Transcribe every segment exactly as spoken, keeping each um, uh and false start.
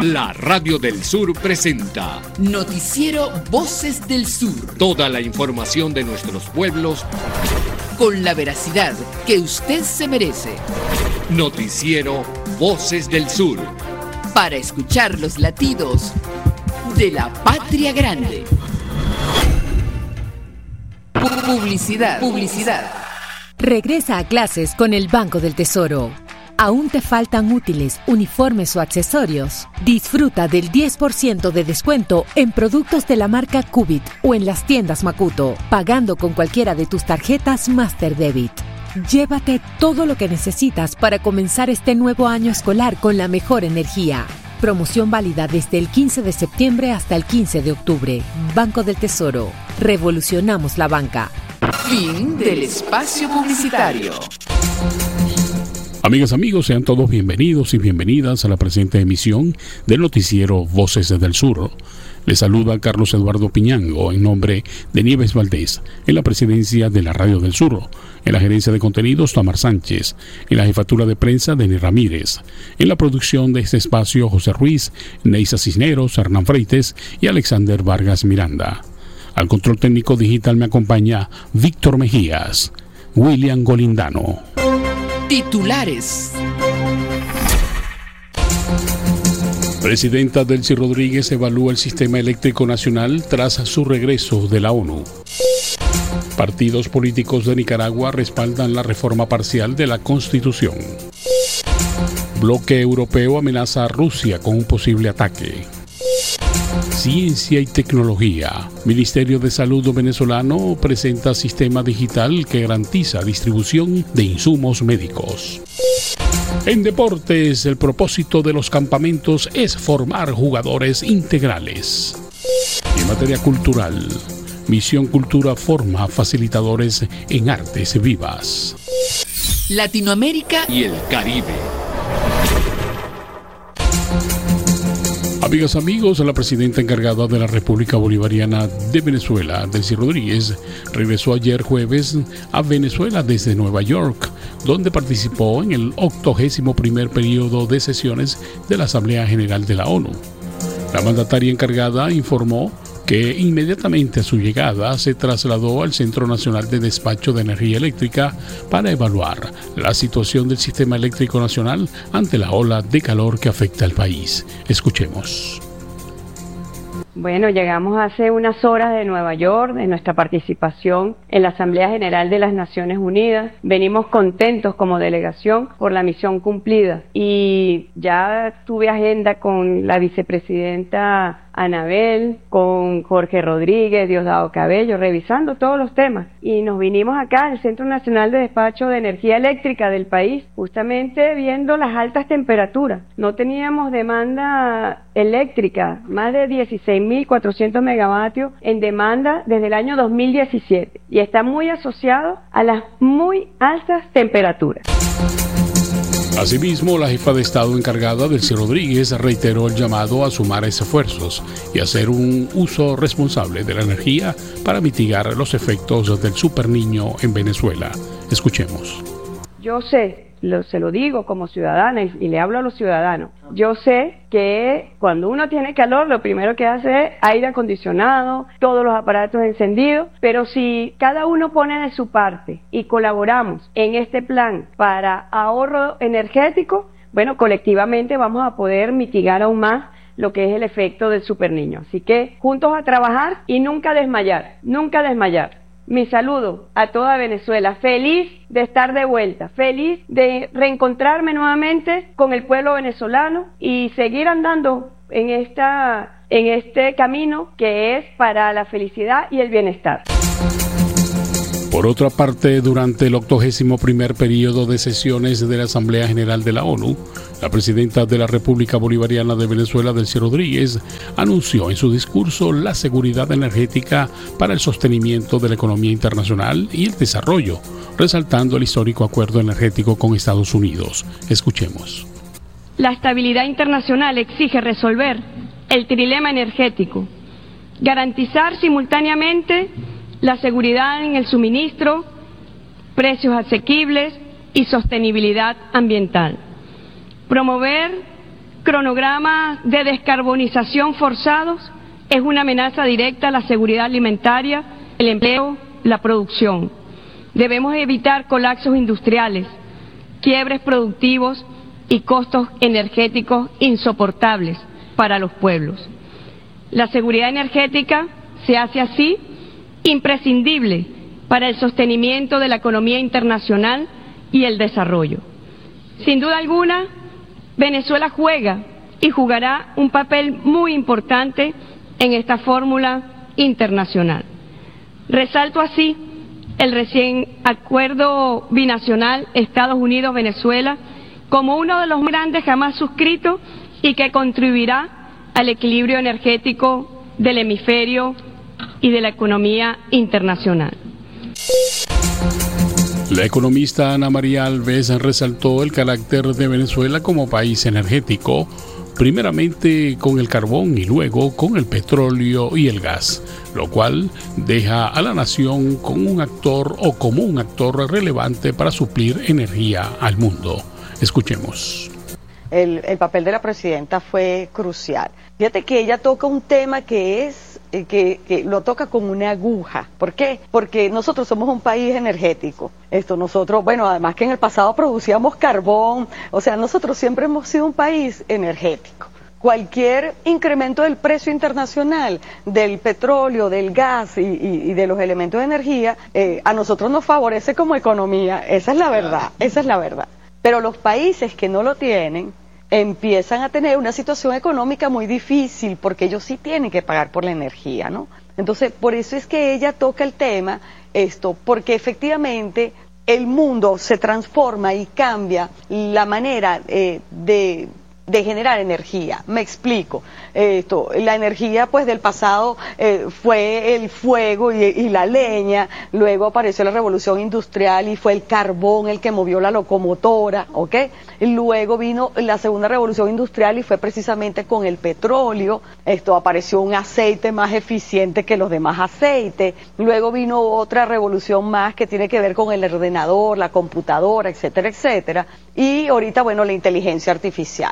La Radio del Sur presenta Noticiero Voces del Sur. Toda la información de nuestros pueblos con la veracidad que usted se merece. Noticiero Voces del Sur. Para escuchar los latidos de la patria grande. Publicidad. Publicidad. Regresa a clases con el Banco del Tesoro. ¿Aún te faltan útiles, uniformes o accesorios? Disfruta del diez por ciento de descuento en productos de la marca Cubit o en las tiendas Makuto, pagando con cualquiera de tus tarjetas Master Debit. Llévate todo lo que necesitas para comenzar este nuevo año escolar con la mejor energía. Promoción válida desde el quince de septiembre hasta el quince de octubre. Banco del Tesoro. Revolucionamos la banca. Fin del espacio publicitario. Amigas, amigos, sean todos bienvenidos y bienvenidas a la presente emisión del noticiero Voces del Sur. Les saluda Carlos Eduardo Piñango en nombre de Nieves Valdés, en la presidencia de la Radio del Sur, en la gerencia de contenidos Tamar Sánchez, en la jefatura de prensa Denis Ramírez, en la producción de este espacio José Ruiz, Neisa Cisneros, Hernán Freites y Alexander Vargas Miranda. Al control técnico digital me acompaña Víctor Mejías, William Golindano. Titulares. Presidenta Delcy Rodríguez evalúa el sistema eléctrico nacional tras su regreso de la ONU. Partidos políticos de Nicaragua respaldan la reforma parcial de la Constitución. Bloque europeo amenaza a Rusia con un posible ataque. Ciencia y tecnología. Ministerio de Salud venezolano presenta sistema digital que garantiza distribución de insumos médicos. En deportes, el propósito de los campamentos es formar jugadores integrales. En materia cultural, Misión Cultura forma facilitadores en artes vivas. Latinoamérica y el Caribe. Amigas, amigos, la presidenta encargada de la República Bolivariana de Venezuela, Delcy Rodríguez, regresó ayer jueves a Venezuela desde Nueva York, donde participó en el octogésimo primer periodo de sesiones de la Asamblea General de la ONU. La mandataria encargada informó que inmediatamente a su llegada se trasladó al Centro Nacional de Despacho de Energía Eléctrica para evaluar la situación del sistema eléctrico nacional ante la ola de calor que afecta al país. Escuchemos. Bueno, llegamos hace unas horas de Nueva York, de nuestra participación en la Asamblea General de las Naciones Unidas. Venimos contentos como delegación por la misión cumplida y ya tuve agenda con la vicepresidenta Anabel, con Jorge Rodríguez, Diosdado Cabello, revisando todos los temas. Y nos vinimos acá al Centro Nacional de Despacho de Energía Eléctrica del país, justamente viendo las altas temperaturas. No teníamos demanda eléctrica, más de dieciséis mil cuatrocientos megavatios en demanda desde el año dos mil diecisiete. Y está muy asociado a las muy altas temperaturas. Asimismo, la jefa de Estado encargada, Delcy Rodríguez, reiteró el llamado a sumar esfuerzos y hacer un uso responsable de la energía para mitigar los efectos del superniño en Venezuela. Escuchemos. Yo sé, lo, se lo digo como ciudadana y, y le hablo a los ciudadanos, yo sé que cuando uno tiene calor lo primero que hace es aire acondicionado, todos los aparatos encendidos, pero si cada uno pone de su parte y colaboramos en este plan para ahorro energético, bueno, colectivamente vamos a poder mitigar aún más lo que es el efecto del superniño. Así que juntos a trabajar y nunca desmayar, nunca desmayar. Mi saludo a toda Venezuela, feliz de estar de vuelta, feliz de reencontrarme nuevamente con el pueblo venezolano y seguir andando en esta, en este camino que es para la felicidad y el bienestar. Por otra parte, durante el octogésimo primer periodo de sesiones de la Asamblea General de la ONU, la presidenta de la República Bolivariana de Venezuela, Delcy Rodríguez, anunció en su discurso la seguridad energética para el sostenimiento de la economía internacional y el desarrollo, resaltando el histórico acuerdo energético con Estados Unidos. Escuchemos. La estabilidad internacional exige resolver el trilema energético, garantizar simultáneamente la seguridad en el suministro, precios asequibles y sostenibilidad ambiental. Promover cronogramas de descarbonización forzados es una amenaza directa a la seguridad alimentaria, el empleo, la producción. Debemos evitar colapsos industriales, quiebres productivos y costos energéticos insoportables para los pueblos. La seguridad energética se hace así imprescindible para el sostenimiento de la economía internacional y el desarrollo. Sin duda alguna, Venezuela juega y jugará un papel muy importante en esta fórmula internacional. Resalto así el recién acuerdo binacional Estados Unidos-Venezuela como uno de los grandes jamás suscritos y que contribuirá al equilibrio energético del hemisferio y de la economía internacional. La economista Ana María Alves resaltó el carácter de Venezuela como país energético, primeramente con el carbón y luego con el petróleo y el gas, lo cual deja a la nación con un actor o como un actor relevante para suplir energía al mundo. Escuchemos. El, el papel de la presidenta fue crucial. Fíjate que ella toca un tema que es, eh, que, que lo toca con una aguja. ¿Por qué? Porque nosotros somos un país energético. Esto nosotros, bueno, además que en el pasado producíamos carbón, o sea, nosotros siempre hemos sido un país energético. Cualquier incremento del precio internacional del petróleo, del gas y, y, y de los elementos de energía, eh, a nosotros nos favorece como economía. Esa es la verdad, esa es la verdad. Pero los países que no lo tienen empiezan a tener una situación económica muy difícil porque ellos sí tienen que pagar por la energía, ¿no? Entonces, por eso es que ella toca el tema, esto, porque efectivamente el mundo se transforma y cambia la manera eh, de... de generar energía. Me explico. Esto, la energía pues del pasado eh, fue el fuego y, y la leña, luego apareció la revolución industrial y fue el carbón el que movió la locomotora, ¿ok? Y luego vino la segunda revolución industrial y fue precisamente con el petróleo. Esto, apareció un aceite más eficiente que los demás aceites. Luego vino otra revolución más que tiene que ver con el ordenador, la computadora, etcétera, etcétera. Y ahorita, bueno, la inteligencia artificial.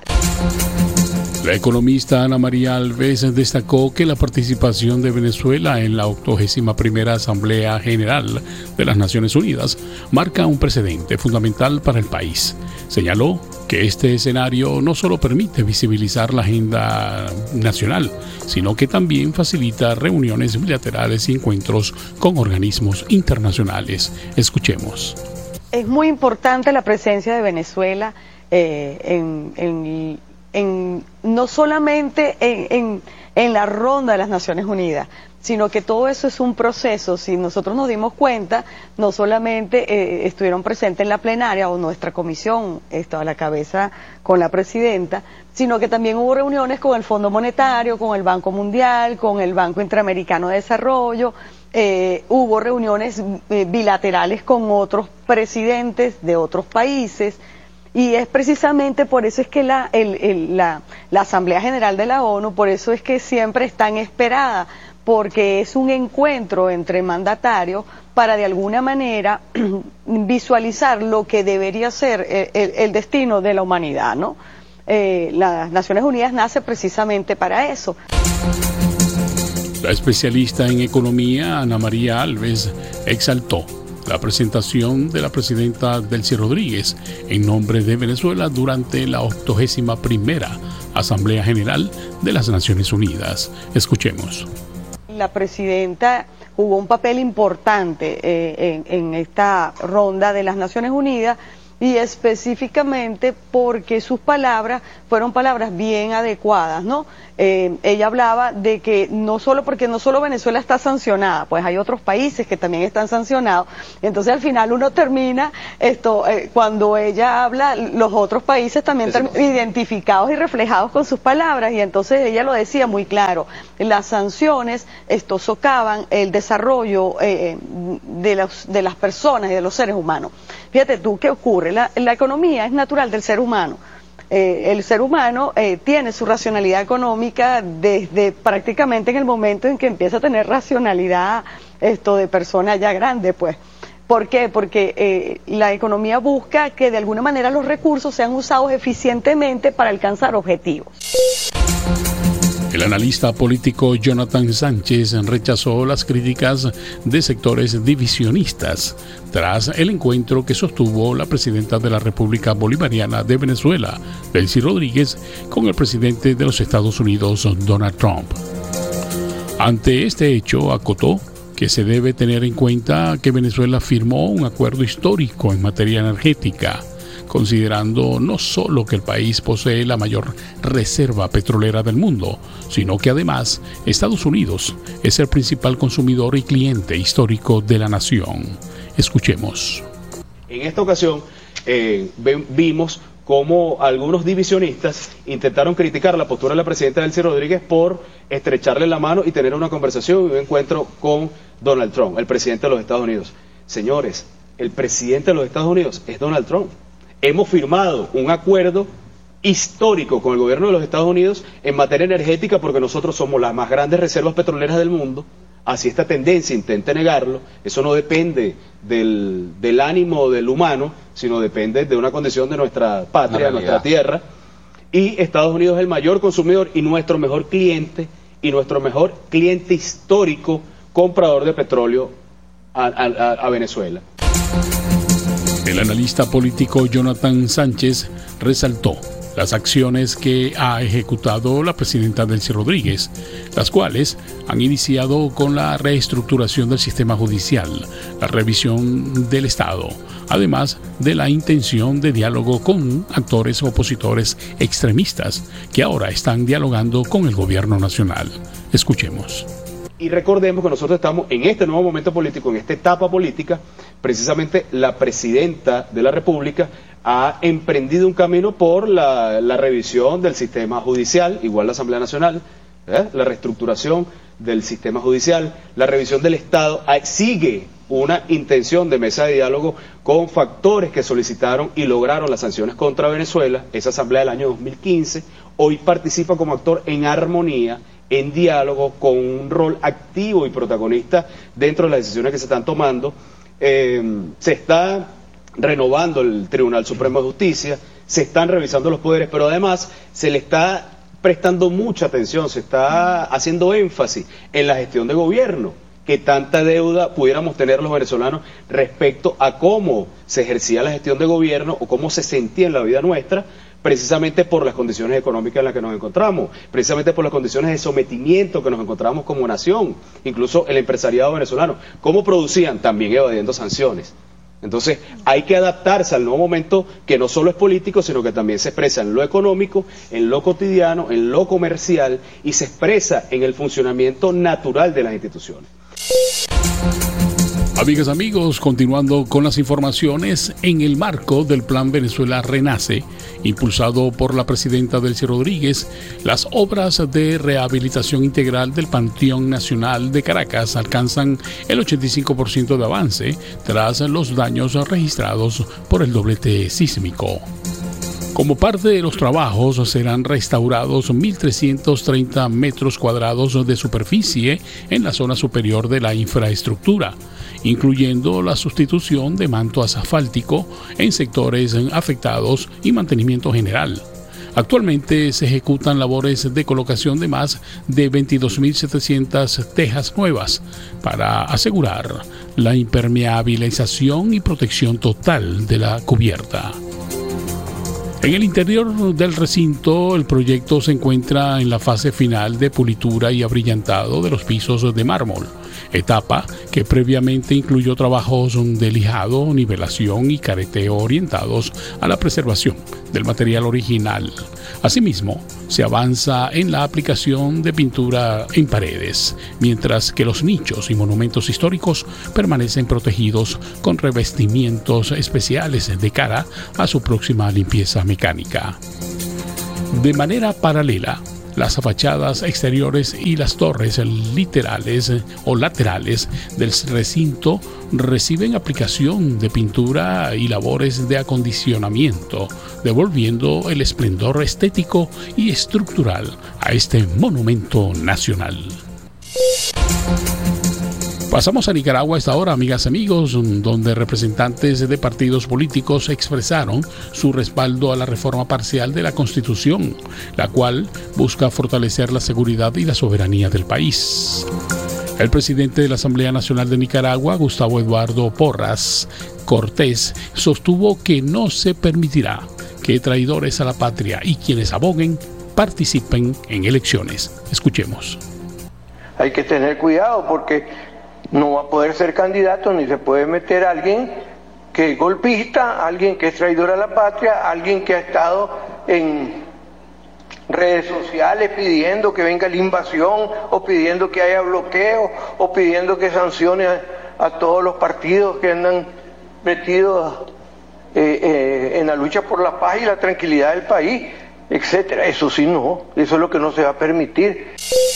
La economista Ana María Alves destacó que la participación de Venezuela en la octogésima primera Asamblea General de las Naciones Unidas marca un precedente fundamental para el país. Señaló que este escenario no solo permite visibilizar la agenda nacional, sino que también facilita reuniones bilaterales y encuentros con organismos internacionales. Escuchemos. Es muy importante la presencia de Venezuela eh, en, en, en no solamente en, en, en la ronda de las Naciones Unidas, sino que todo eso es un proceso. Si nosotros nos dimos cuenta, no solamente eh, estuvieron presentes en la plenaria o nuestra comisión, esto a la cabeza con la presidenta, sino que también hubo reuniones con el Fondo Monetario, con el Banco Mundial, con el Banco Interamericano de Desarrollo. Eh, hubo reuniones eh, bilaterales con otros presidentes de otros países, y es precisamente por eso es que la, el, el, la, la Asamblea General de la ONU, por eso es que siempre es tan esperada, porque es un encuentro entre mandatarios para de alguna manera visualizar lo que debería ser el, el, el destino de la humanidad, ¿no? Eh, las Naciones Unidas nace precisamente para eso. La especialista en economía Ana María Alves exaltó la presentación de la presidenta Delcy Rodríguez en nombre de Venezuela durante la octogésima primera Asamblea General de las Naciones Unidas. Escuchemos. La presidenta jugó un papel importante eh, en, en esta ronda de las Naciones Unidas, y específicamente porque sus palabras fueron palabras bien adecuadas, ¿no? Eh, ella hablaba de que no solo, porque no solo Venezuela está sancionada, pues hay otros países que también están sancionados, entonces al final uno termina, esto eh, cuando ella habla, los otros países también terminan identificados y reflejados con sus palabras, y entonces ella lo decía muy claro, las sanciones esto socavan el desarrollo eh, de, los, de las personas y de los seres humanos. Fíjate tú, ¿qué ocurre? La, la economía es natural del ser humano. Eh, el ser humano eh, tiene su racionalidad económica desde prácticamente en el momento en que empieza a tener racionalidad esto de persona ya grande, pues. ¿Por qué? Porque eh, la economía busca que de alguna manera los recursos sean usados eficientemente para alcanzar objetivos. El analista político Jonathan Sánchez rechazó las críticas de sectores divisionistas tras el encuentro que sostuvo la presidenta de la República Bolivariana de Venezuela, Delcy Rodríguez, con el presidente de los Estados Unidos, Donald Trump. Ante este hecho, acotó que se debe tener en cuenta que Venezuela firmó un acuerdo histórico en materia energética, considerando no solo que el país posee la mayor reserva petrolera del mundo, sino que además Estados Unidos es el principal consumidor y cliente histórico de la nación. Escuchemos. En esta ocasión eh, vimos cómo algunos divisionistas intentaron criticar la postura de la presidenta Delcy Rodríguez por estrecharle la mano y tener una conversación y un encuentro con Donald Trump, el presidente de los Estados Unidos. Señores, el presidente de los Estados Unidos es Donald Trump. Hemos firmado un acuerdo histórico con el gobierno de los Estados Unidos en materia energética porque nosotros somos las más grandes reservas petroleras del mundo. Así esta tendencia intente negarlo, eso no depende del, del ánimo del humano, sino depende de una condición de nuestra patria, de nuestra tierra. Y Estados Unidos es el mayor consumidor y nuestro mejor cliente, y nuestro mejor cliente histórico comprador de petróleo a, a, a Venezuela. El analista político Jonathan Sánchez resaltó las acciones que ha ejecutado la presidenta Delcy Rodríguez, las cuales han iniciado con la reestructuración del sistema judicial, la revisión del Estado, además de la intención de diálogo con actores opositores extremistas que ahora están dialogando con el gobierno nacional. Escuchemos. Y recordemos que nosotros estamos en este nuevo momento político, en esta etapa política. Precisamente la presidenta de la República ha emprendido un camino por la, la revisión del sistema judicial, igual la Asamblea Nacional, ¿eh? la reestructuración del sistema judicial, la revisión del Estado. Sigue una intención de mesa de diálogo con factores que solicitaron y lograron las sanciones contra Venezuela, esa Asamblea del año dos mil quince. Hoy participa como actor en armonía, en diálogo, con un rol activo y protagonista dentro de las decisiones que se están tomando. Eh, se está renovando el Tribunal Supremo de Justicia, se están revisando los poderes, pero además se le está prestando mucha atención, se está haciendo énfasis en la gestión de gobierno, que tanta deuda pudiéramos tener los venezolanos respecto a cómo se ejercía la gestión de gobierno o cómo se sentía en la vida nuestra, precisamente por las condiciones económicas en las que nos encontramos, precisamente por las condiciones de sometimiento que nos encontramos como nación, incluso el empresariado venezolano. ¿Cómo producían? También evadiendo sanciones. Entonces hay que adaptarse al nuevo momento que no solo es político, sino que también se expresa en lo económico, en lo cotidiano, en lo comercial y se expresa en el funcionamiento natural de las instituciones. Amigas, amigos, continuando con las informaciones, en el marco del Plan Venezuela Renace, impulsado por la presidenta Delcy Rodríguez, las obras de rehabilitación integral del Panteón Nacional de Caracas alcanzan el ochenta y cinco por ciento de avance tras los daños registrados por el doblete sísmico. Como parte de los trabajos, serán restaurados mil trescientos treinta metros cuadrados de superficie en la zona superior de la infraestructura, incluyendo la sustitución de manto asfáltico en sectores afectados y mantenimiento general. Actualmente se ejecutan labores de colocación de más de veintidós mil setecientas tejas nuevas para asegurar la impermeabilización y protección total de la cubierta. En el interior del recinto, el proyecto se encuentra en la fase final de pulitura y abrillantado de los pisos de mármol, etapa que previamente incluyó trabajos de lijado, nivelación y careteo orientados a la preservación del material original. Asimismo, se avanza en la aplicación de pintura en paredes, mientras que los nichos y monumentos históricos permanecen protegidos con revestimientos especiales de cara a su próxima limpieza mecánica. De manera paralela, las fachadas exteriores y las torres literales o laterales del recinto reciben aplicación de pintura y labores de acondicionamiento, devolviendo el esplendor estético y estructural a este monumento nacional. Pasamos a Nicaragua a esta hora, amigas y amigos, donde representantes de partidos políticos expresaron su respaldo a la reforma parcial de la Constitución, la cual busca fortalecer la seguridad y la soberanía del país. El presidente de la Asamblea Nacional de Nicaragua, Gustavo Eduardo Porras Cortés, sostuvo que no se permitirá que traidores a la patria y quienes aboguen participen en elecciones. Escuchemos. Hay que tener cuidado porque no va a poder ser candidato ni se puede meter a alguien que es golpista, alguien que es traidor a la patria, alguien que ha estado en redes sociales pidiendo que venga la invasión o pidiendo que haya bloqueo o pidiendo que sancione a, a todos los partidos que andan metidos eh, eh, en la lucha por la paz y la tranquilidad del país, etcétera. Eso sí no, eso es lo que no se va a permitir.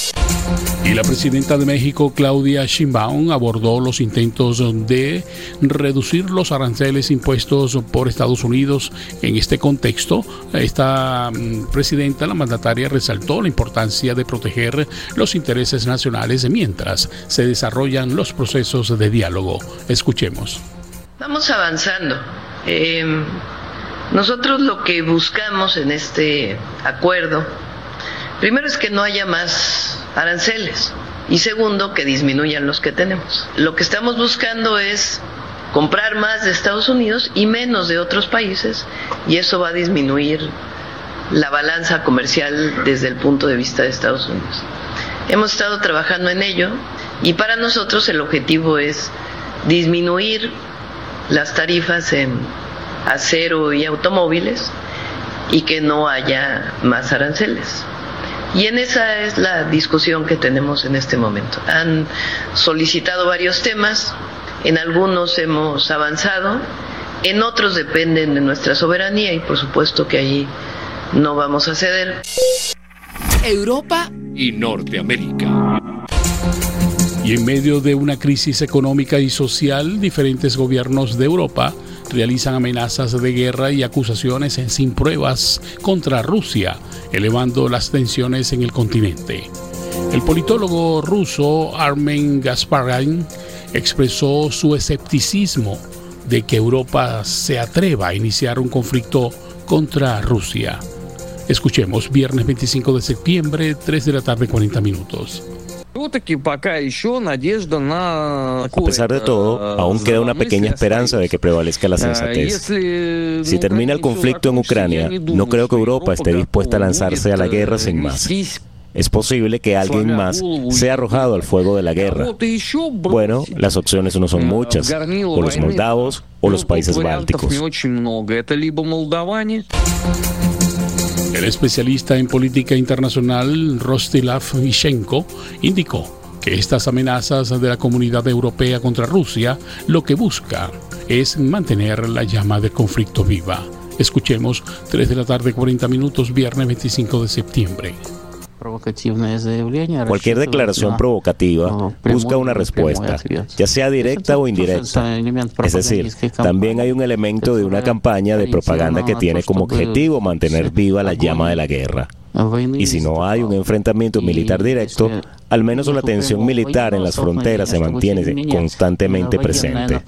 Y la presidenta de México, Claudia Sheinbaum, abordó los intentos de reducir los aranceles impuestos por Estados Unidos. En este contexto, esta presidenta, la mandataria, resaltó la importancia de proteger los intereses nacionales mientras se desarrollan los procesos de diálogo. Escuchemos. Vamos avanzando. Eh, nosotros lo que buscamos en este acuerdo, primero es que no haya más aranceles y segundo, que disminuyan los que tenemos. Lo que estamos buscando es comprar más de Estados Unidos y menos de otros países, y eso va a disminuir la balanza comercial desde el punto de vista de Estados Unidos. Hemos estado trabajando en ello y para nosotros el objetivo es disminuir las tarifas en acero y automóviles y que no haya más aranceles. Y en esa es la discusión que tenemos en este momento. Han solicitado varios temas, en algunos hemos avanzado, en otros dependen de nuestra soberanía y por supuesto que allí no vamos a ceder. Europa y Norteamérica. Y en medio de una crisis económica y social, diferentes gobiernos de Europa realizan amenazas de guerra y acusaciones sin pruebas contra Rusia, elevando las tensiones en el continente. El politólogo ruso Armen Gasparyan expresó su escepticismo de que Europa se atreva a iniciar un conflicto contra Rusia. Escuchemos, viernes veinticinco de septiembre, tres de la tarde, cuarenta minutos. A pesar de todo, aún queda una pequeña esperanza de que prevalezca la sensatez. Si termina el conflicto en Ucrania, no creo que Europa esté dispuesta a lanzarse a la guerra sin más. Es posible que alguien más sea arrojado al fuego de la guerra. Bueno, las opciones no son muchas, o los moldavos o los países bálticos. El especialista en política internacional Rostislav Vishenko indicó que estas amenazas de la comunidad europea contra Rusia lo que busca es mantener la llama del conflicto viva. Escuchemos, tres de la tarde, cuarenta minutos, viernes veinticinco de septiembre. Cualquier declaración provocativa busca una respuesta, ya sea directa o indirecta. Es decir, también hay un elemento de una campaña de propaganda que tiene como objetivo mantener viva la llama de la guerra. Y si no hay un enfrentamiento militar directo, al menos la tensión militar en las fronteras se mantiene constantemente presente.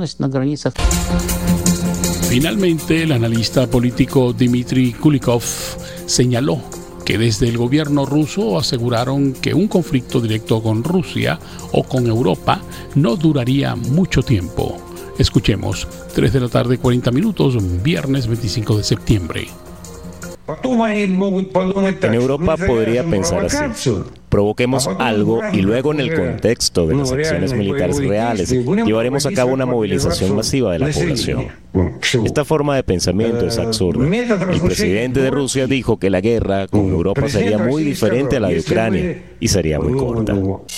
Finalmente, el analista político Dmitry Kulikov señaló que desde el gobierno ruso aseguraron que un conflicto directo con Rusia o con Europa no duraría mucho tiempo. Escuchemos, tres de la tarde, cuarenta minutos, viernes veinticinco de septiembre. En Europa podría pensar así: provoquemos algo y luego, en el contexto de las acciones militares reales, llevaremos a cabo una movilización masiva de la población. Esta forma de pensamiento es absurda. El presidente de Rusia dijo que la guerra con Europa sería muy diferente a la de Ucrania y sería muy corta.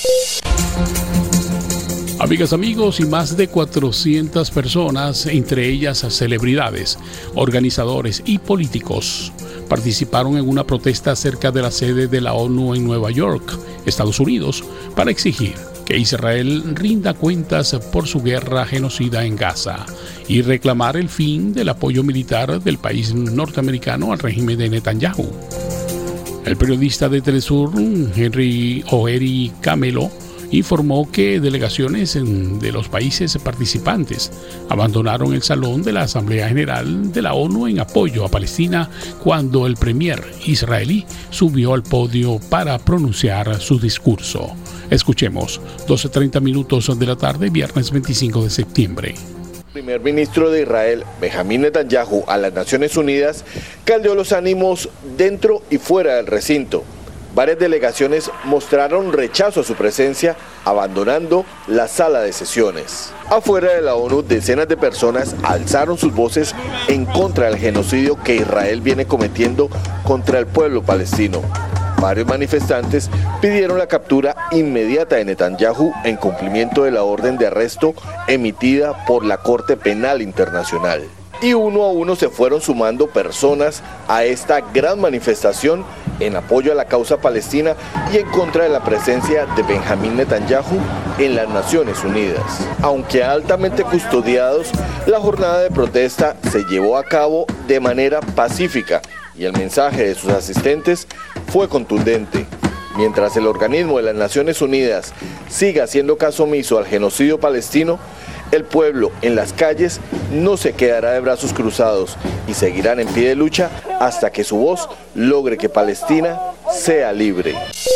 Amigas, amigos, y más de cuatrocientas personas, entre ellas celebridades, organizadores y políticos, participaron en una protesta cerca de la sede de la ONU en Nueva York, Estados Unidos, para exigir que Israel rinda cuentas por su guerra genocida en Gaza y reclamar el fin del apoyo militar del país norteamericano al régimen de Netanyahu. El periodista de Telesur, Henry O'Heri Camelo, informó que delegaciones de los países participantes abandonaron el salón de la Asamblea General de la ONU en apoyo a Palestina cuando el premier israelí subió al podio para pronunciar su discurso. Escuchemos, doce treinta minutos de la tarde, viernes veinticinco de septiembre. El primer ministro de Israel, Benjamín Netanyahu, a las Naciones Unidas, caldeó los ánimos dentro y fuera del recinto. Varias delegaciones mostraron rechazo a su presencia, abandonando la sala de sesiones. Afuera de la ONU, decenas de personas alzaron sus voces en contra del genocidio que Israel viene cometiendo contra el pueblo palestino. Varios manifestantes pidieron la captura inmediata de Netanyahu en cumplimiento de la orden de arresto emitida por la Corte Penal Internacional. Y uno a uno se fueron sumando personas a esta gran manifestación en apoyo a la causa palestina y en contra de la presencia de Benjamín Netanyahu en las Naciones Unidas. Aunque altamente custodiados, la jornada de protesta se llevó a cabo de manera pacífica y el mensaje de sus asistentes fue contundente. Mientras el organismo de las Naciones Unidas siga haciendo caso omiso al genocidio palestino, el pueblo en las calles no se quedará de brazos cruzados y seguirán en pie de lucha hasta que su voz logre que Palestina sea libre.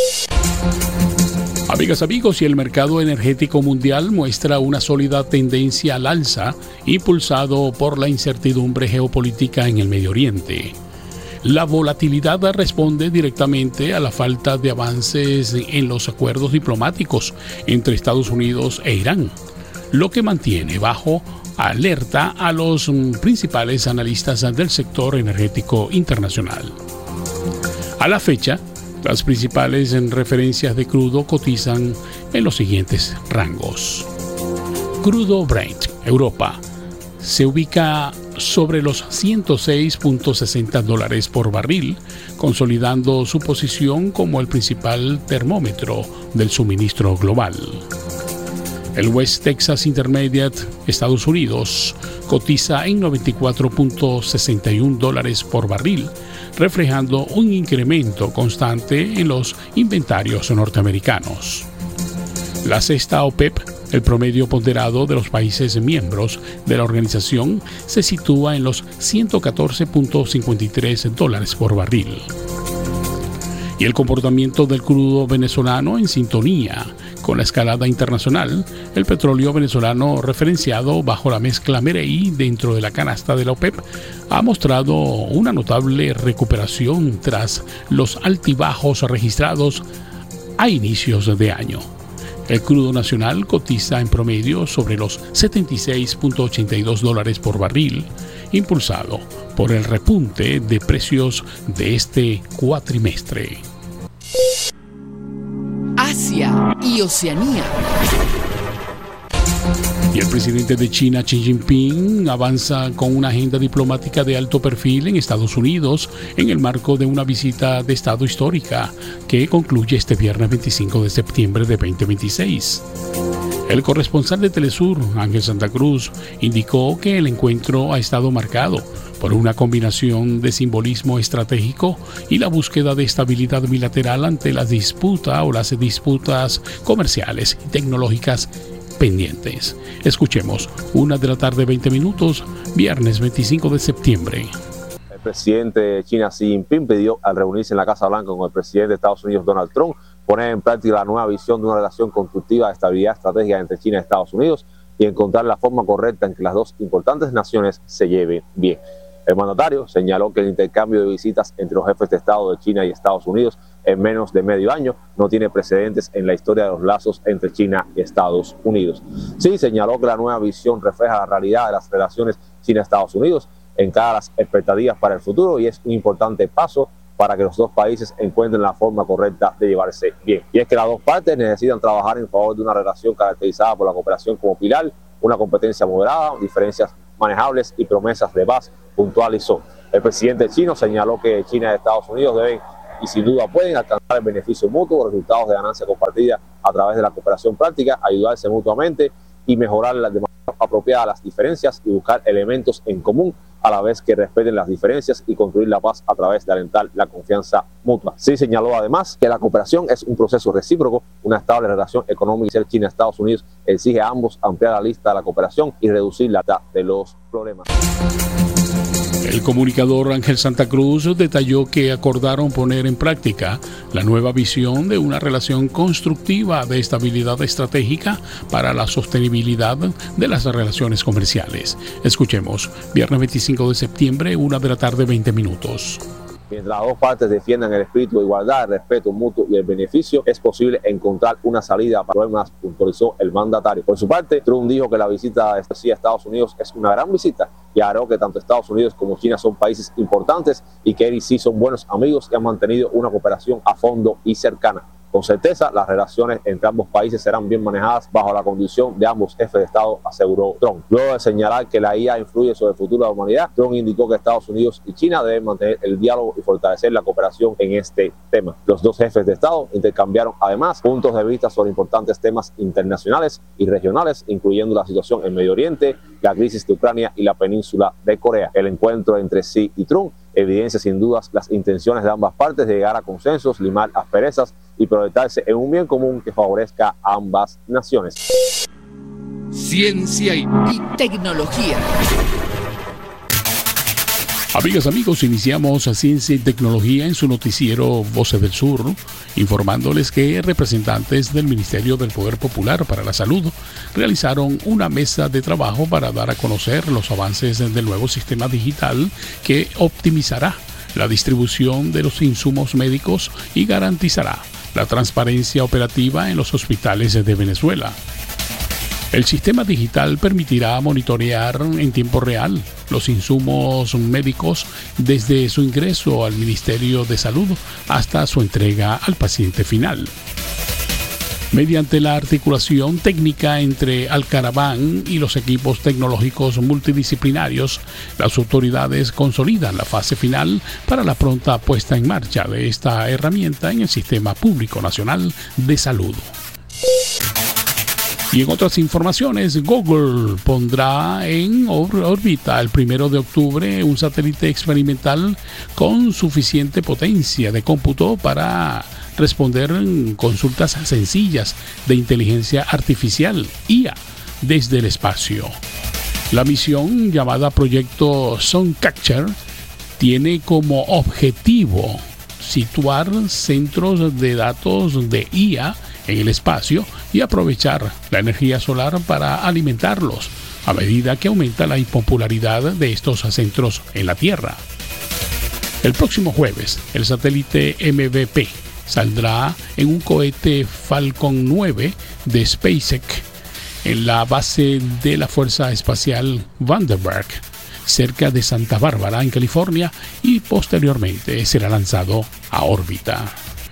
Amigas, amigos, y el mercado energético mundial muestra una sólida tendencia al alza, impulsado por la incertidumbre geopolítica en el Medio Oriente. La volatilidad responde directamente a la falta de avances en los acuerdos diplomáticos entre Estados Unidos e Irán, lo que mantiene bajo alerta a los principales analistas del sector energético internacional. A la fecha, las principales referencias de crudo cotizan en los siguientes rangos. Crudo Brent, Europa, se ubica sobre los ciento seis punto sesenta dólares por barril, consolidando su posición como el principal termómetro del suministro global. El West Texas Intermediate, Estados Unidos, cotiza en noventa y cuatro punto sesenta y uno dólares por barril, reflejando un incremento constante en los inventarios norteamericanos. La cesta OPEP, el promedio ponderado de los países miembros de la organización, se sitúa en los ciento catorce punto cincuenta y tres dólares por barril. Y el comportamiento del crudo venezolano en sintonía con la escalada internacional, el petróleo venezolano referenciado bajo la mezcla Merey dentro de la canasta de la OPEP ha mostrado una notable recuperación tras los altibajos registrados a inicios de año. El crudo nacional cotiza en promedio sobre los setenta y seis punto ochenta y dos dólares por barril, impulsado por el repunte de precios de este cuatrimestre. Asia y Oceanía. Y el presidente de China, Xi Jinping, avanza con una agenda diplomática de alto perfil en Estados Unidos en el marco de una visita de Estado histórica que concluye este viernes veinticinco de septiembre de veinte veintiséis. El corresponsal de Telesur, Ángel Santa Cruz, indicó que el encuentro ha estado marcado por una combinación de simbolismo estratégico y la búsqueda de estabilidad bilateral ante la disputa o las disputas comerciales y tecnológicas pendientes. Escuchemos, una de la tarde, veinte minutos, viernes veinticinco de septiembre. El presidente de China, Xi Jinping, pidió al reunirse en la Casa Blanca con el presidente de Estados Unidos, Donald Trump, poner en práctica la nueva visión de una relación constructiva de estabilidad estratégica entre China y Estados Unidos y encontrar la forma correcta en que las dos importantes naciones se lleven bien. El mandatario señaló que el intercambio de visitas entre los jefes de Estado de China y Estados Unidos en menos de medio año no tiene precedentes en la historia de los lazos entre China y Estados Unidos. Sí, señaló que la nueva visión refleja la realidad de las relaciones China-Estados Unidos, encara las expectativas para el futuro y es un importante paso para que los dos países encuentren la forma correcta de llevarse bien. Y es que las dos partes necesitan trabajar en favor de una relación caracterizada por la cooperación como pilar, una competencia moderada, diferencias manejables y promesas de paz, puntualizó. El presidente chino señaló que China y Estados Unidos deben y sin duda pueden alcanzar el beneficio mutuo, resultados de ganancia compartida a través de la cooperación práctica, ayudarse mutuamente y mejorar de manera apropiada las diferencias y buscar elementos en común a la vez que respeten las diferencias y construir la paz a través de alentar la confianza mutua. Sí señaló además que la cooperación es un proceso recíproco, una estable relación económica entre China y Estados Unidos exige a ambos ampliar la lista de la cooperación y reducir la tasa de los problemas. El comunicador Ángel Santa Cruz detalló que acordaron poner en práctica la nueva visión de una relación constructiva de estabilidad estratégica para la sostenibilidad de las relaciones comerciales. Escuchemos, viernes veinticinco de septiembre, una de la tarde, veinte minutos. Mientras las dos partes defiendan el espíritu de igualdad, el respeto mutuo y el beneficio, es posible encontrar una salida para problemas, puntualizó el mandatario. Por su parte, Trump dijo que la visita de Estados Unidos es una gran visita y aclaró que tanto Estados Unidos como China son países importantes y que él y sí son buenos amigos y han mantenido una cooperación a fondo y cercana. Con certeza, las relaciones entre ambos países serán bien manejadas bajo la condición de ambos jefes de Estado, aseguró Trump. Luego de señalar que la I A influye sobre el futuro de la humanidad, Trump indicó que Estados Unidos y China deben mantener el diálogo y fortalecer la cooperación en este tema. Los dos jefes de Estado intercambiaron además puntos de vista sobre importantes temas internacionales y regionales, incluyendo la situación en Medio Oriente, la crisis de Ucrania y la península de Corea. El encuentro entre Xi y Trump evidencia sin dudas las intenciones de ambas partes de llegar a consensos, limar asperezas y proyectarse en un bien común que favorezca a ambas naciones. Ciencia y, y tecnología. Amigas, amigos, iniciamos Ciencia y Tecnología en su noticiero Voces del Sur, informándoles que representantes del Ministerio del Poder Popular para la Salud realizaron una mesa de trabajo para dar a conocer los avances del nuevo sistema digital que optimizará la distribución de los insumos médicos y garantizará la transparencia operativa en los hospitales de Venezuela. El sistema digital permitirá monitorear en tiempo real los insumos médicos desde su ingreso al Ministerio de Salud hasta su entrega al paciente final. Mediante la articulación técnica entre Alcaraván y los equipos tecnológicos multidisciplinarios, las autoridades consolidan la fase final para la pronta puesta en marcha de esta herramienta en el Sistema Público Nacional de Salud. Y en otras informaciones, Google pondrá en órbita el primero de octubre un satélite experimental con suficiente potencia de cómputo para responder consultas sencillas de inteligencia artificial, I A, desde el espacio. La misión, llamada Proyecto Suncatcher, tiene como objetivo situar centros de datos de I A en el espacio y aprovechar la energía solar para alimentarlos a medida que aumenta la impopularidad de estos centros en la Tierra. El próximo jueves, el satélite M V P saldrá en un cohete Falcon nueve de SpaceX en la base de la Fuerza Espacial Vandenberg, cerca de Santa Bárbara, en California, y posteriormente será lanzado a órbita.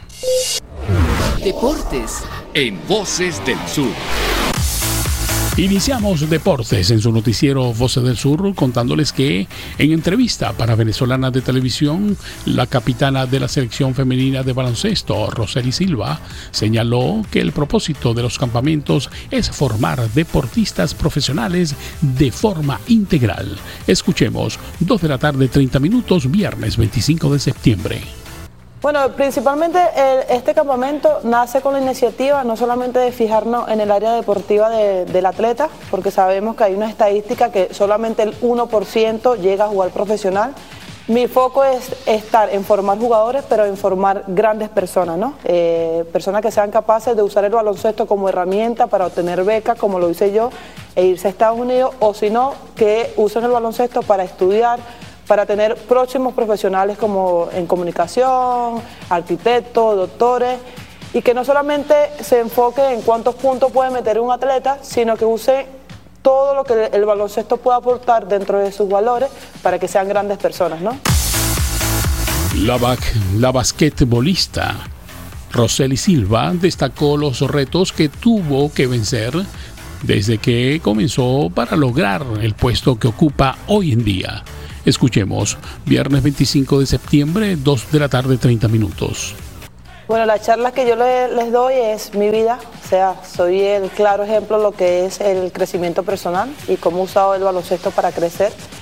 Deportes en Voces del Sur. Iniciamos Deportes en su noticiero Voces del Sur contándoles que en entrevista para Venezolana de Televisión, la capitana de la selección femenina de baloncesto, Rosely Silva, señaló que el propósito de los campamentos es formar deportistas profesionales de forma integral. Escuchemos, dos de la tarde, treinta minutos, viernes veinticinco de septiembre. Bueno, principalmente el, este campamento nace con la iniciativa no solamente de fijarnos en el área deportiva de, del atleta, porque sabemos que hay una estadística que solamente el uno por ciento llega a jugar profesional. Mi foco es estar en formar jugadores, pero en formar grandes personas, ¿no? Eh, personas que sean capaces de usar el baloncesto como herramienta para obtener becas, como lo hice yo, e irse a Estados Unidos, o si no, que usen el baloncesto para estudiar, para tener próximos profesionales como en comunicación, arquitectos, doctores, y que no solamente se enfoque en cuántos puntos puede meter un atleta, sino que use todo lo que el baloncesto puede aportar dentro de sus valores para que sean grandes personas, ¿no? La, ba- la basquetbolista Rosely Silva destacó los retos que tuvo que vencer desde que comenzó para lograr el puesto que ocupa hoy en día. Escuchemos, viernes veinticinco de septiembre, dos de la tarde, treinta minutos. Bueno, la charla que yo le, les doy es mi vida, o sea, soy el claro ejemplo de lo que es el crecimiento personal y cómo he usado el baloncesto para crecer.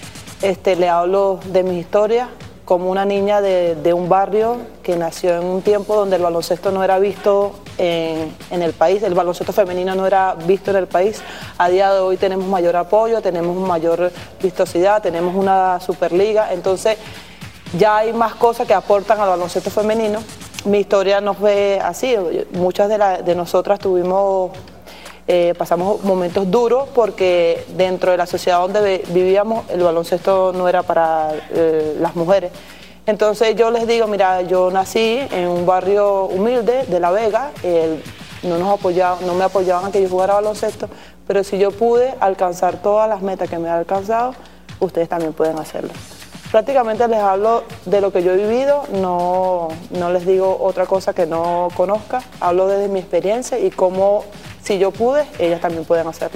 este, le hablo de mi historia como una niña de, de un barrio que nació en un tiempo donde el baloncesto no era visto en, en el país, el baloncesto femenino no era visto en el país. A día de hoy tenemos mayor apoyo, tenemos mayor vistosidad, tenemos una superliga, entonces ya hay más cosas que aportan al baloncesto femenino. Mi historia no fue así, muchas de, la, de nosotras tuvimos... Eh, pasamos momentos duros porque dentro de la sociedad donde vivíamos el baloncesto no era para eh, las mujeres. Entonces yo les digo, mira, yo nací en un barrio humilde de La Vega, eh, no, nos apoyaban, no me apoyaban a que yo jugara baloncesto, pero si yo pude alcanzar todas las metas que me han alcanzado, ustedes también pueden hacerlo. Prácticamente les hablo de lo que yo he vivido, no, no les digo otra cosa que no conozca, hablo desde mi experiencia y cómo si yo pude, ellas también pueden hacerlo.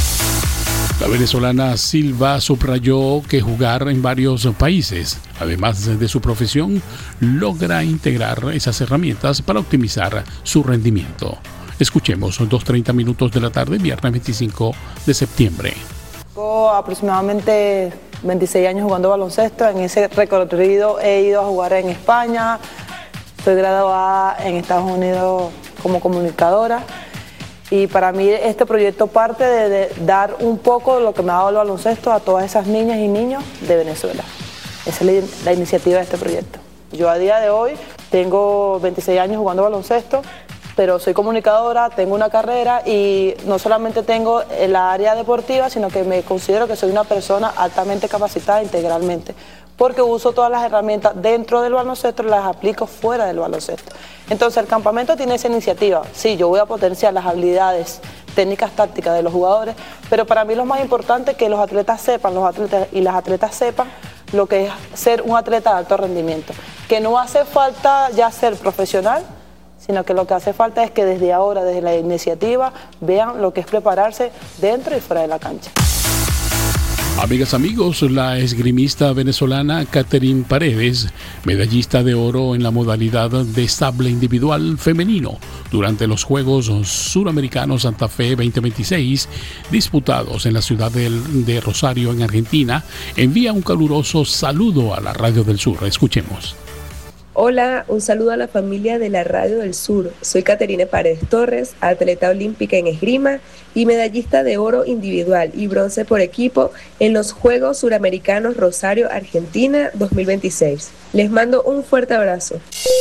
La venezolana Silva subrayó que jugar en varios países, además de su profesión, logra integrar esas herramientas para optimizar su rendimiento. Escuchemos, dos treinta minutos de la tarde, viernes veinticinco de septiembre. Tengo aproximadamente veintiséis años jugando baloncesto. En ese recorrido he ido a jugar en España. Soy graduada en Estados Unidos como comunicadora. Y para mí este proyecto parte de, de dar un poco de lo que me ha dado el baloncesto a todas esas niñas y niños de Venezuela. Esa es la, la iniciativa de este proyecto. Yo a día de hoy tengo veintiséis años jugando baloncesto, pero soy comunicadora, tengo una carrera y no solamente tengo la área deportiva, sino que me considero que soy una persona altamente capacitada integralmente, porque uso todas las herramientas dentro del baloncesto y las aplico fuera del baloncesto. Entonces el campamento tiene esa iniciativa. Sí, yo voy a potenciar las habilidades técnicas tácticas de los jugadores, pero para mí lo más importante es que los atletas sepan, los atletas y las atletas sepan lo que es ser un atleta de alto rendimiento. Que no hace falta ya ser profesional, sino que lo que hace falta es que desde ahora, desde la iniciativa, vean lo que es prepararse dentro y fuera de la cancha. Amigas, amigos, la esgrimista venezolana Catherine Paredes, medallista de oro en la modalidad de sable individual femenino durante los Juegos Suramericanos Santa Fe veinte veintiséis, disputados en la ciudad de, de Rosario, en Argentina, envía un caluroso saludo a la Radio del Sur. Escuchemos. Hola, un saludo a la familia de la Radio del Sur. Soy Caterine Paredes Torres, atleta olímpica en esgrima y medallista de oro individual y bronce por equipo en los Juegos Suramericanos Rosario, Argentina dos mil veintiséis. Les mando un fuerte abrazo.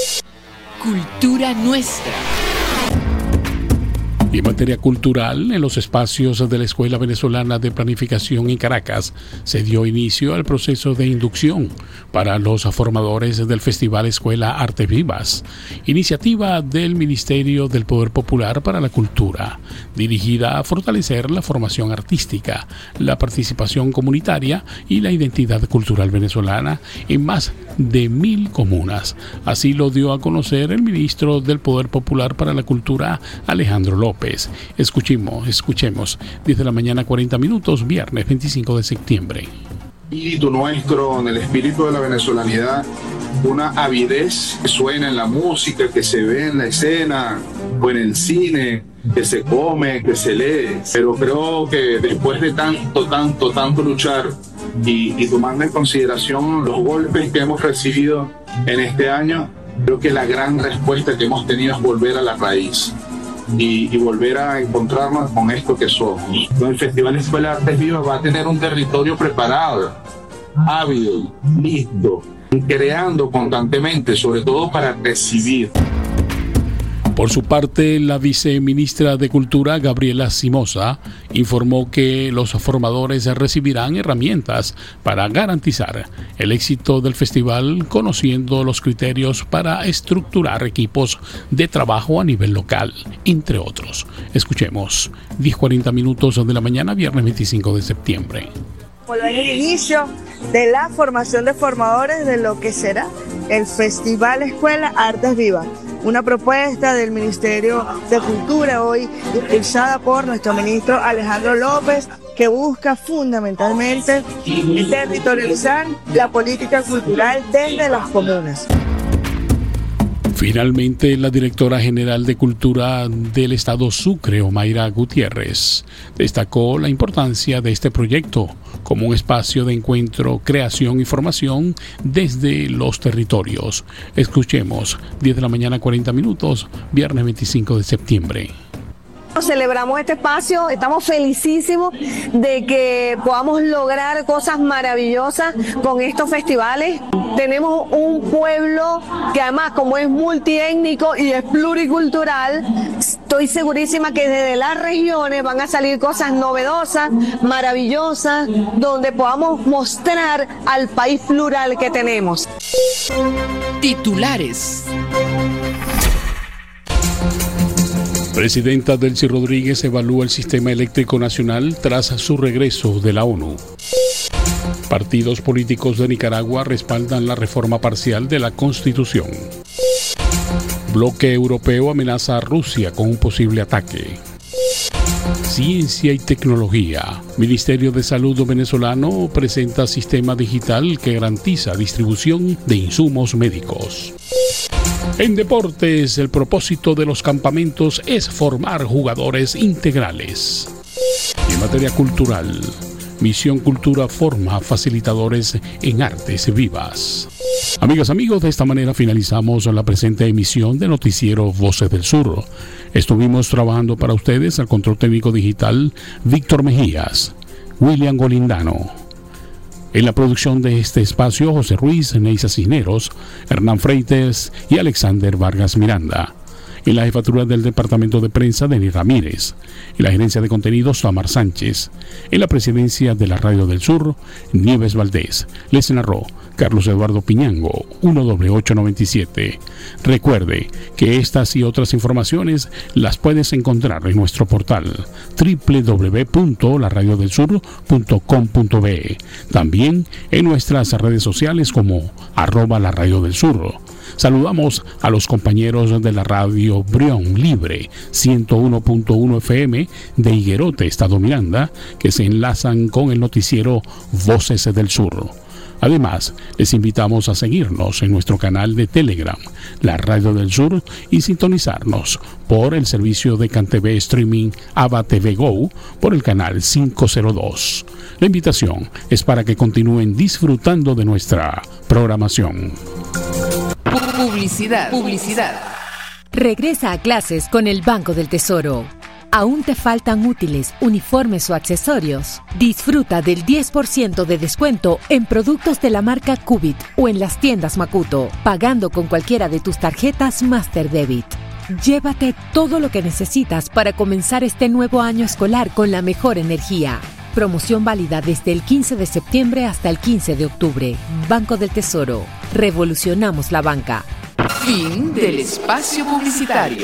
Cultura nuestra. Y en materia cultural, en los espacios de la Escuela Venezolana de Planificación en Caracas, se dio inicio al proceso de inducción para los formadores del Festival Escuela Artes Vivas, iniciativa del Ministerio del Poder Popular para la Cultura, dirigida a fortalecer la formación artística, la participación comunitaria y la identidad cultural venezolana en más de mil comunas. Así lo dio a conocer el ministro del Poder Popular para la Cultura, Alejandro López. Escuchemos, escuchemos, diez de la mañana, cuarenta minutos, viernes veinticinco de septiembre. Espíritu nuestro, en el espíritu de la venezolanidad, una avidez que suena en la música, que se ve en la escena o en el cine, que se come, que se lee. Pero creo que después de tanto, tanto, tanto luchar y, y tomando en consideración los golpes que hemos recibido en este año, creo que la gran respuesta que hemos tenido es volver a la raíz. Y, y volver a encontrarnos con esto que somos. El Festival Escuela Artes Vivas va a tener un territorio preparado, ávido, listo, y creando constantemente, sobre todo para recibir. Por su parte, la viceministra de Cultura, Gabriela Simosa, informó que los formadores recibirán herramientas para garantizar el éxito del festival, conociendo los criterios para estructurar equipos de trabajo a nivel local, entre otros. Escuchemos, diez cuarenta minutos de la mañana, viernes veinticinco de septiembre. En el inicio de la formación de formadores de lo que será el Festival Escuela Artes Vivas, una propuesta del Ministerio de Cultura, hoy impulsada por nuestro ministro Alejandro López, que busca fundamentalmente territorializar la política cultural desde las comunas. Finalmente, la directora general de Cultura del Estado Sucre, Omaira Gutiérrez, destacó la importancia de este proyecto como un espacio de encuentro, creación y formación desde los territorios. Escuchemos, diez de la mañana, cuarenta minutos, viernes veinticinco de septiembre. Celebramos este espacio, estamos felicísimos de que podamos lograr cosas maravillosas con estos festivales. Tenemos un pueblo que además, como es multiétnico y es pluricultural, estoy segurísima que desde las regiones van a salir cosas novedosas, maravillosas, donde podamos mostrar al país plural que tenemos. Titulares. Presidenta Delcy Rodríguez evalúa el sistema eléctrico nacional tras su regreso de la ONU. Partidos políticos de Nicaragua respaldan la reforma parcial de la Constitución. Bloque europeo amenaza a Rusia con un posible ataque. Ciencia y tecnología. Ministerio de Salud venezolano presenta sistema digital que garantiza distribución de insumos médicos. En deportes, el propósito de los campamentos es formar jugadores integrales. Y en materia cultural, Misión Cultura forma facilitadores en artes vivas. Amigas, amigos, de esta manera finalizamos la presente emisión de Noticiero Voces del Sur. Estuvimos trabajando para ustedes al control técnico digital Víctor Mejías, William Golindano. En la producción de este espacio, José Ruiz, Neisa Cisneros, Hernán Freites y Alexander Vargas Miranda. En la jefatura del departamento de prensa, Denis Ramírez. En la gerencia de contenidos, Samar Sánchez. En la presidencia de la Radio del Sur, Nieves Valdés. Les narró Carlos Eduardo Piñango, uno doble ocho noventa y siete. Recuerde que estas y otras informaciones las puedes encontrar en nuestro portal doble u doble u doble u punto la radio del sur punto com punto be. También en nuestras redes sociales como arroba la radio del sur. Saludamos a los compañeros de la radio Brión Libre ciento uno punto uno F M de Higuerote, Estado Miranda, que se enlazan con el noticiero Voces del Sur. Además, les invitamos a seguirnos en nuestro canal de Telegram, La Radio del Sur, y sintonizarnos por el servicio de CanTV Streaming Ava T V Go por el canal quinientos dos. La invitación es para que continúen disfrutando de nuestra programación. Publicidad. Publicidad. Regresa a clases con el Banco del Tesoro. ¿Aún te faltan útiles, uniformes o accesorios? Disfruta del diez por ciento de descuento en productos de la marca Cubit o en las tiendas Makuto, pagando con cualquiera de tus tarjetas Master Debit. Llévate todo lo que necesitas para comenzar este nuevo año escolar con la mejor energía. Promoción válida desde el quince de septiembre hasta el quince de octubre. Banco del Tesoro. Revolucionamos la banca. Fin del espacio publicitario.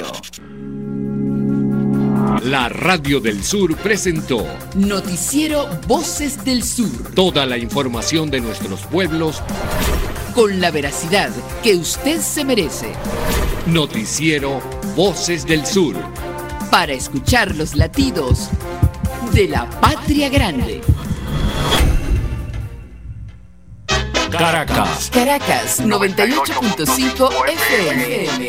La Radio del Sur presentó Noticiero Voces del Sur. Toda la información de nuestros pueblos con la veracidad que usted se merece. Noticiero Voces del Sur. Para escuchar los latidos de la patria grande. Caracas. Caracas, noventa y ocho punto cinco F M.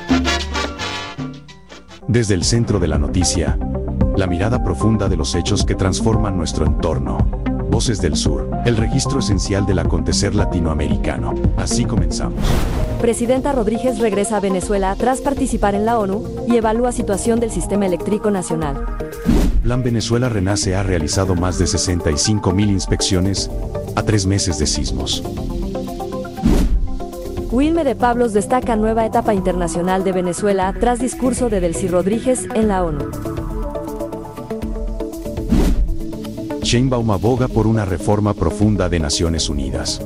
Desde el centro de la noticia, la mirada profunda de los hechos que transforman nuestro entorno. Voces del Sur, el registro esencial del acontecer latinoamericano. Así comenzamos. Presidenta Rodríguez regresa a Venezuela tras participar en la ONU y evalúa situación del sistema eléctrico nacional. Plan Venezuela Renace ha realizado más de sesenta y cinco mil inspecciones a tres meses de sismos. Wilme de Pablos destaca nueva etapa internacional de Venezuela tras discurso de Delcy Rodríguez en la ONU. Sheinbaum aboga por una reforma profunda de Naciones Unidas.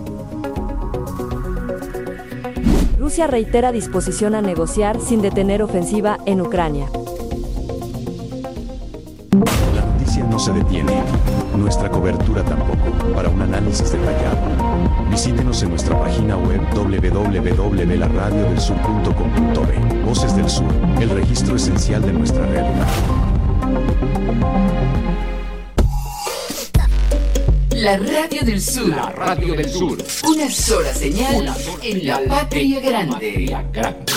Rusia reitera disposición a negociar sin detener ofensiva en Ucrania. La noticia no se detiene, nuestra cobertura tampoco. Para un análisis detallado, visítenos en nuestra página web doble u doble u doble u punto la radio del sur punto com punto be. Voces del Sur, el registro esencial de nuestra realidad. La Radio del Sur. La Radio del Sur. Una sola señal en la patria grande.